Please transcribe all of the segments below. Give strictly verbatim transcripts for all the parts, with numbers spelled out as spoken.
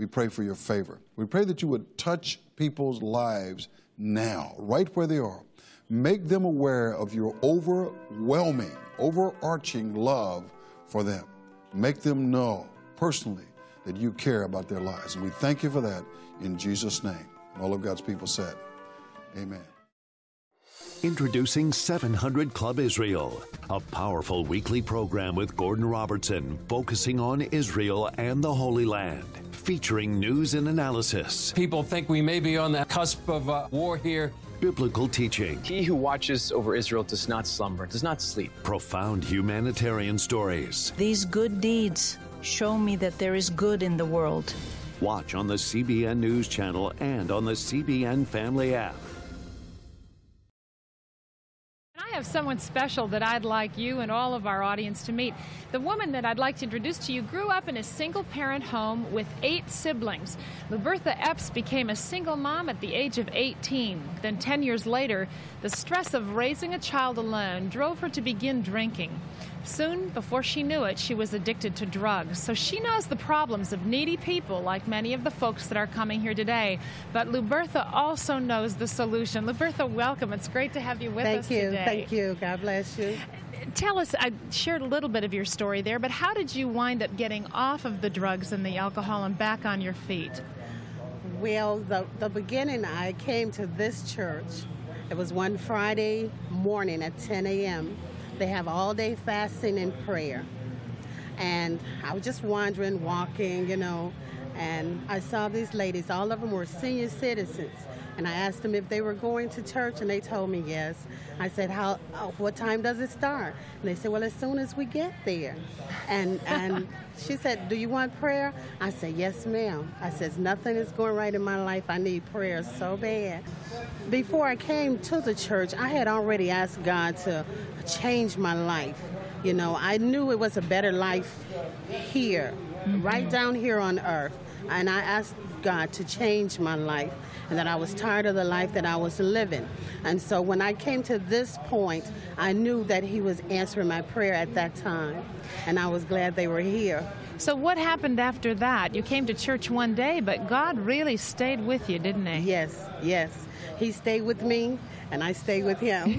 we pray for your favor. We pray that you would touch people's lives now, right where they are. Make them aware of your overwhelming, overarching love for them. Make them know personally that you care about their lives. And we thank you for that in Jesus' name. And all of God's people said, amen. Introducing seven hundred Club Israel, a powerful weekly program with Gordon Robertson focusing on Israel and the Holy Land, featuring news and analysis. People think we may be on the cusp of uh, war here. Biblical teaching. He who watches over Israel does not slumber, does not sleep. Profound humanitarian stories. These good deeds show me that there is good in the world. Watch on the C B N News Channel and on the C B N Family app. I have someone special that I'd like you and all of our audience to meet. The woman that I'd like to introduce to you grew up in a single-parent home with eight siblings. Lubertha Epps became a single mom at the age of eighteen. Then ten years later, the stress of raising a child alone drove her to begin drinking. Soon, before she knew it, she was addicted to drugs. So she knows the problems of needy people like many of the folks that are coming here today. But Lubertha also knows the solution. Lubertha, welcome. It's great to have you with Thank us you. today. Thank you. God bless you. Tell us, I shared a little bit of your story there, but how did you wind up getting off of the drugs and the alcohol and back on your feet? Well, the, the beginning, I came to this church. It was one Friday morning at ten a m They have all-day fasting and prayer. And I was just wandering, walking, you know, and I saw these ladies. All of them were senior citizens. And I asked them if they were going to church, and they told me yes. I said, "How? Oh, what time does it start?" And they said, "Well, as soon as we get there." And and she said, "Do you want prayer?" I said, "Yes, ma'am." I said, "Nothing is going right in my life. I need prayer so bad." Before I came to the church, I had already asked God to change my life. You know, I knew it was a better life here, mm-hmm. right down here on earth. And I asked God to change my life, and that I was tired of the life that I was living. And so when I came to this point, I knew that He was answering my prayer at that time, and I was glad they were here. So what happened after that? You came to church one day, but God really stayed with you, didn't He? Yes, yes. He stayed with me, and I stayed with Him.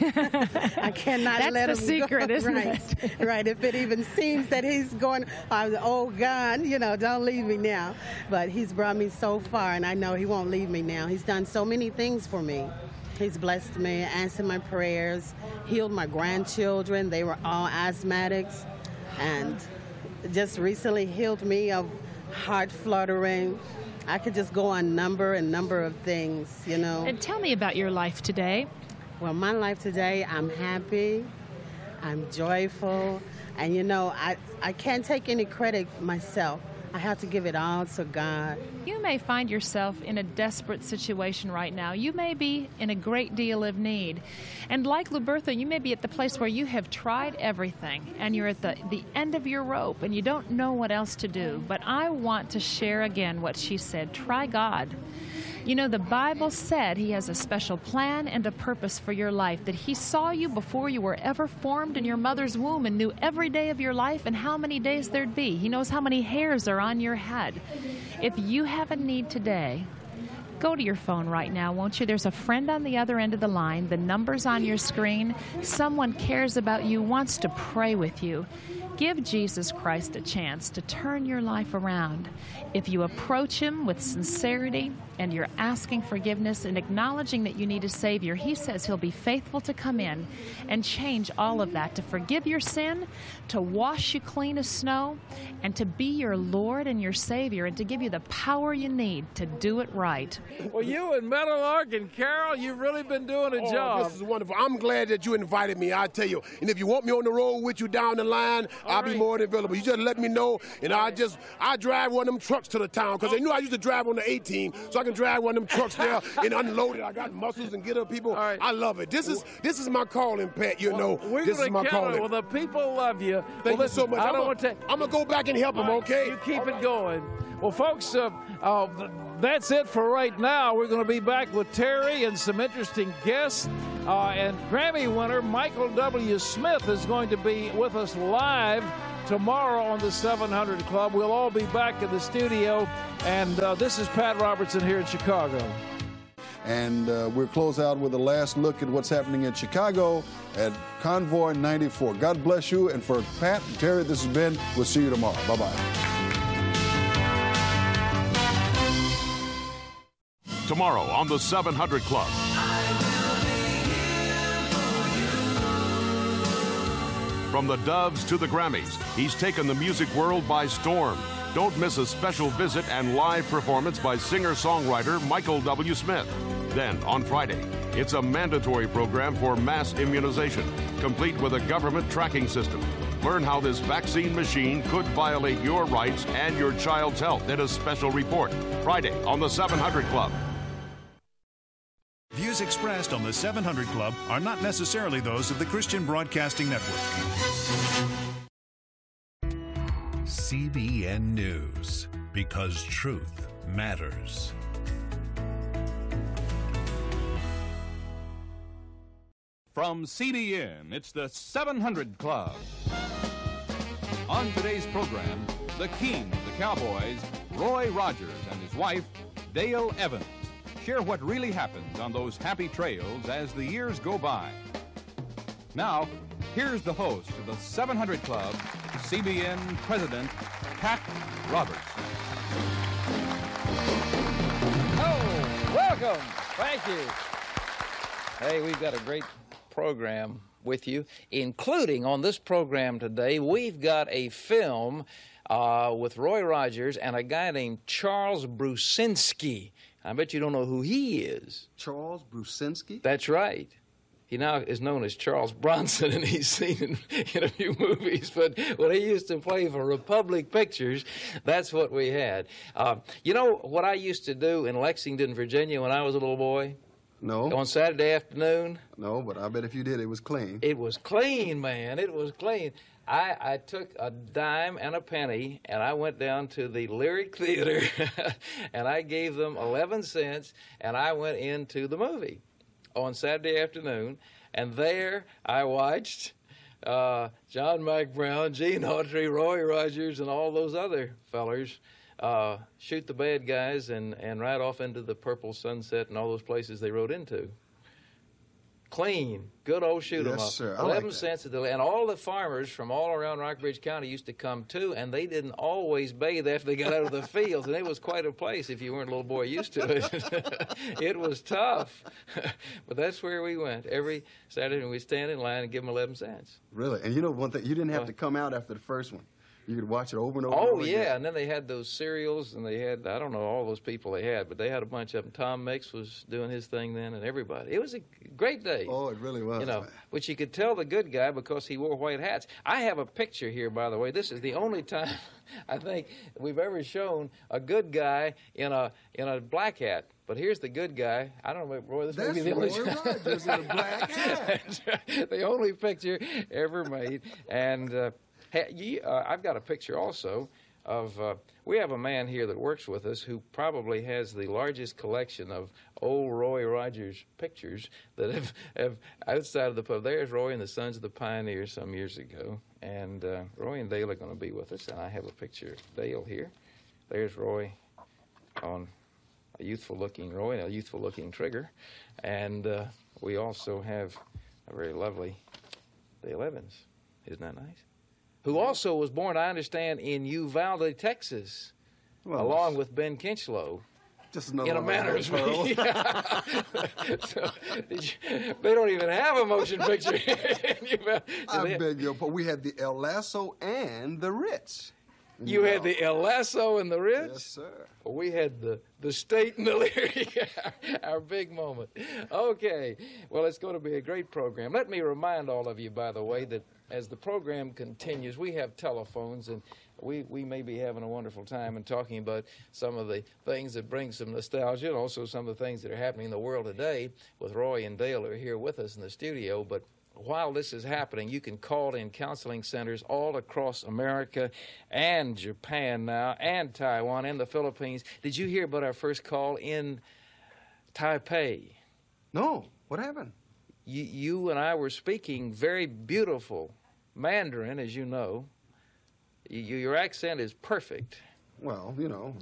I cannot That's let the Him secret, go. isn't right. it? Right. If it even seems that He's going, I'm, oh, God, you know, don't leave me now. But He's brought me so far, and I know He won't leave me now. He's done so many things for me. He's blessed me, answered my prayers, healed my grandchildren. They were all asthmatics, and just recently healed me of heart fluttering. I could just go on number and number of things, you know. And tell me about your life today. Well, my life today, I'm happy, I'm joyful, and you know, I, I can't take any credit myself. I have to give it all to God. You may find yourself in a desperate situation right now. You may be in a great deal of need. And like Lubertha, you may be at the place where you have tried everything and you're at the, the end of your rope and you don't know what else to do. But I want to share again what she said. Try God. You know, the Bible said He has a special plan and a purpose for your life, that He saw you before you were ever formed in your mother's womb and knew every day of your life and how many days there'd be. He knows how many hairs are on your head. If you have a need today, go to your phone right now, won't you? There's a friend on the other end of the line. The number's on your screen. Someone cares about you, wants to pray with you. Give Jesus Christ a chance to turn your life around. If you approach Him with sincerity and you're asking forgiveness and acknowledging that you need a Savior, He says He'll be faithful to come in and change all of that, to forgive your sin, to wash you clean as snow, and to be your Lord and your Savior, and to give you the power you need to do it right. Well, you and Meadowlark and Carol, you've really been doing a oh, job. This is wonderful. I'm glad that you invited me, I tell you. And if you want me on the road with you down the line, all I'll right. be more than available. You just let me know, and I just, I drive one of them trucks to the town, because oh. they knew I used to drive on the eighteen, so I can drive one of them trucks there and unload it. I got muscles and get up people. Right. I love it. This is this is my calling, Pat, you well, know. This is my calling. Well, the people love you. Thank well, you listen, so much. I I'm don't want to. I'm going to go back and help them, okay? You keep it going. Well, folks, uh, uh, that's it for right now. We're going to be back with Terry and some interesting guests. Uh, and Grammy winner Michael W. Smith is going to be with us live tomorrow on the seven hundred Club. We'll all be back in the studio, and uh, this is Pat Robertson here in Chicago. And uh, we'll close out with a last look at what's happening in Chicago at Convoy ninety-four. God bless you. And for Pat and Terry, this has been. We'll see you tomorrow. Bye-bye. Tomorrow on the seven hundred Club. From the Doves to the Grammys, he's taken the music world by storm. Don't miss a special visit and live performance by singer-songwriter Michael W. Smith. Then, on Friday, it's a mandatory program for mass immunization, complete with a government tracking system. Learn how this vaccine machine could violate your rights and your child's health in a special report. Friday on the seven hundred Club. Views expressed on the seven hundred Club are not necessarily those of the Christian Broadcasting Network. C B N News, because truth matters. From C B N, it's the seven hundred Club. On today's program, the king of the Cowboys, Roy Rogers, and his wife, Dale Evans, share what really happens on those happy trails as the years go by. Now, here's the host of the seven hundred Club, C B N President Pat Robertson. Oh, welcome. Thank you. Hey, we've got a great program with you, including on this program today, we've got a film uh, with Roy Rogers and a guy named Charles Brusinski. I bet you don't know who he is. Charles Brusinski? That's right. He now is known as Charles Bronson, and he's seen in, in a few movies. But when he used to play for Republic Pictures, that's what we had. Uh, you know what I used to do in Lexington, Virginia, when I was a little boy? No. On Saturday afternoon? No, but I bet if you did, it was clean. It was clean, man. It was clean. I, I took a dime and a penny, and I went down to the Lyric Theater, and I gave them eleven cents, and I went into the movie on Saturday afternoon, and there I watched uh, John McBrown, Gene Autry, Roy Rogers, and all those other fellers uh, shoot the bad guys and, and ride off into the purple sunset and all those places they rode into. Clean, good old shoot 'em yes, up. Sir. I Eleven like cents a day, and all the farmers from all around Rockbridge County used to come too, and they didn't always bathe after they got out of the fields, and it was quite a place if you weren't a little boy used to it. It was tough, but that's where we went every Saturday, and we'd stand in line and give them eleven cents. Really? And you know one thing, you didn't have Uh, to come out after the first one. You could watch it over and over. Oh, and over yeah, again. and then they had those cereals, and they had, I don't know all those people they had, but they had a bunch of them. Tom Mix was doing his thing then, and everybody. It was a great day. Oh, it really was. You know, man. which you could tell the good guy because he wore white hats. I have a picture here, by the way. This is the only time I think we've ever shown a good guy in a in a black hat. But here's the good guy. I don't know, Roy, this That's may be the only Roy Rogers in a black hat. the only picture ever made. And uh, hey, you, uh, I've got a picture also of, uh, we have a man here that works with us who probably has the largest collection of old Roy Rogers pictures that have, have outside of the pub. There's Roy and the Sons of the Pioneers some years ago. And uh, Roy and Dale are going to be with us. And I have a picture of Dale here. There's Roy on a youthful-looking Roy and a youthful-looking Trigger. And uh, we also have a very lovely Dale Evans. Isn't that nice? Who also was born, I understand, in Uvalde, Texas, Well, along with Ben Kinchlow. Just another In a one manner of of those speaking. pearls. So, did you, they don't even have a motion picture in Uvalde. I They- beg your pardon. We had the El Lasso and the Ritz. You had the El Lasso and the Ritz? Yes, sir. Well, we had the, the State and the Lyric, our, our big moment. Okay, well, it's going to be a great program. Let me remind all of you, by the way, that as the program continues, we have telephones, and we, we may be having a wonderful time and talking about some of the things that bring some nostalgia and also some of the things that are happening in the world today with Roy and Dale who are here with us in the studio. But while this is happening, you can call in counseling centers all across America and Japan now and Taiwan and the Philippines. Did you hear about our first call in Taipei? No. What happened? You, you and I were speaking very beautiful Mandarin, as you know, you, your accent is perfect. Well, you know.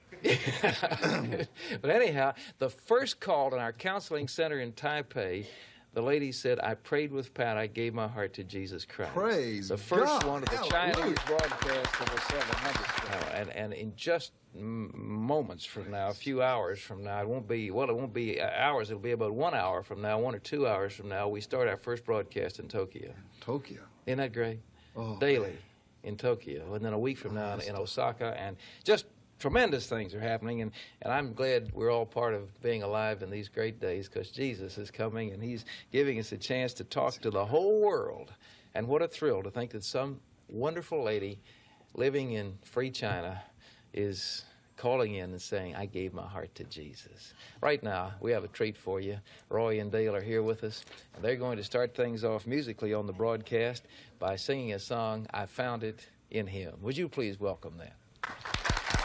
But anyhow, the first call in our counseling center in Taipei, the lady said, I prayed with Pat, I gave my heart to Jesus Christ. Praise The first God. one of the Hallelujah. Chinese broadcast of the seven hundred. Uh, and, and in just m moments from now, a few hours from now, it won't be, well, it won't be hours, it'll be about one hour from now, one or two hours from now, we start our first broadcast in Tokyo. Tokyo. Isn't that great? Oh, Daily man. in Tokyo, and then a week from now in, in Osaka, and just tremendous things are happening, and, and I'm glad we're all part of being alive in these great days because Jesus is coming, and he's giving us a chance to talk to the whole world. And what a thrill to think that some wonderful lady living in free China is calling in and saying, I gave my heart to Jesus. Right now, we have a treat for you. Roy and Dale are here with us, and they're going to start things off musically on the broadcast by singing a song, I Found It in Him. Would you please welcome them?